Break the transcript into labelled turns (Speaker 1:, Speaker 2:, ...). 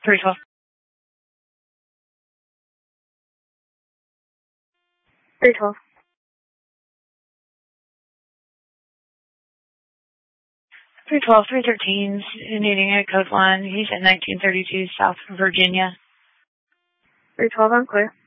Speaker 1: 312. 312. 312, 313's needing a code line. He's at 1932 South Virginia. 312, I'm clear.